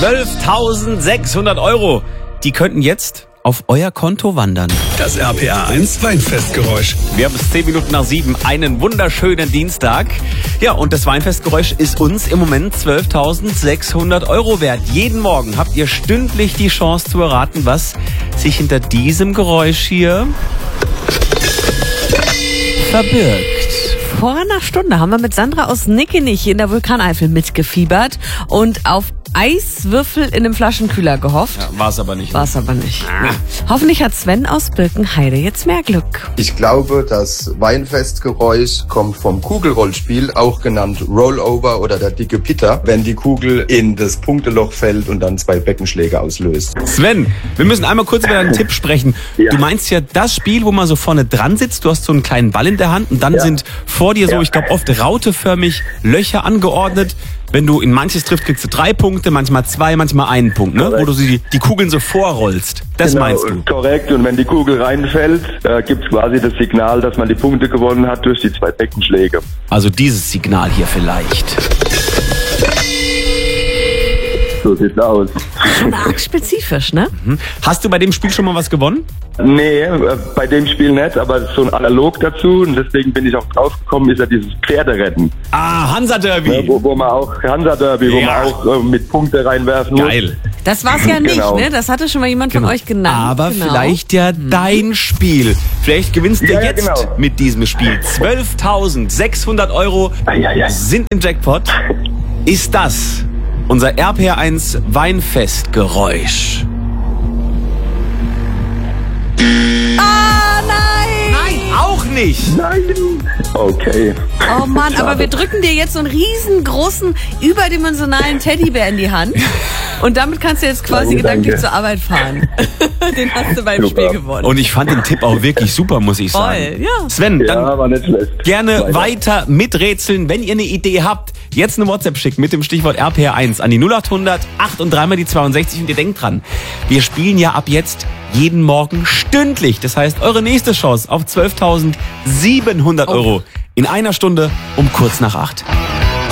12.600 Euro. Die könnten jetzt auf euer Konto wandern. Das RPA 1 Weinfestgeräusch. Wir haben es 10 Minuten nach 7. Einen wunderschönen Dienstag. Ja, und das Weinfestgeräusch ist uns im Moment 12.600 Euro wert. Jeden Morgen habt ihr stündlich die Chance zu erraten, was sich hinter diesem Geräusch hier verbirgt. Vor einer Stunde haben wir mit Sandra aus Nickenich in der Vulkaneifel mitgefiebert und auf Eiswürfel in einem Flaschenkühler gehofft. Ja, war es aber nicht. War es aber nicht. Hoffentlich hat Sven aus Birkenheide jetzt mehr Glück. Ich glaube, das Weinfestgeräusch kommt vom Kugelrollspiel, auch genannt Rollover oder der dicke Pitter, wenn die Kugel in das Punkteloch fällt und dann 2 Beckenschläge auslöst. Sven, wir müssen einmal kurz über deinen Tipp sprechen. Ja. Du meinst ja das Spiel, wo man so vorne dran sitzt, du hast so einen kleinen Ball in der Hand und dann sind vor dir so, ich glaube, oft rauteförmig Löcher angeordnet. Wenn du in manches triffst, kriegst du 3 Punkte, manchmal 2, manchmal 1 Punkt, ne? Wo du die Kugeln so vorrollst. Das meinst du? Korrekt. Und wenn die Kugel reinfällt, gibt es quasi das Signal, dass man die Punkte gewonnen hat durch die 2 Beckenschläge. Also dieses Signal hier vielleicht. So sieht's aus. Schon arg spezifisch, ne? Hast du bei dem Spiel schon mal was gewonnen? Nee, bei dem Spiel nicht, aber so ein Analog dazu und deswegen bin ich auch drauf gekommen, ist ja dieses Pferderennen. Ah, Hansa-Derby. Wo man auch, Hansa-Derby, wo man auch mit Punkte reinwerfen muss. Geil. Das war's ja nicht, ne? Das hatte schon mal jemand von euch genannt. Aber vielleicht ja dein Spiel. Vielleicht gewinnst du jetzt mit diesem Spiel. 12.600 Euro sind im Jackpot. Ist das unser RPR1 Weinfestgeräusch? Ah, nein! Nein, auch nicht. Nein. Okay. Oh Mann, aber wir drücken dir jetzt so einen riesengroßen, überdimensionalen Teddybär in die Hand. Und damit kannst du jetzt quasi gedanklich zur Arbeit fahren. Den hast du beim Spiel gewonnen. Und ich fand den Tipp auch wirklich super, muss ich sagen. Voll, ja. Sven, dann war nicht schlecht. gerne weiter miträtseln. Wenn ihr eine Idee habt, jetzt eine WhatsApp schicken mit dem Stichwort RPR1 an die 0800 8 und 3 mal die 62 und ihr denkt dran, wir spielen ja ab jetzt jeden Morgen stündlich. Das heißt, eure nächste Chance auf 12.700 Euro in einer Stunde um kurz nach 8.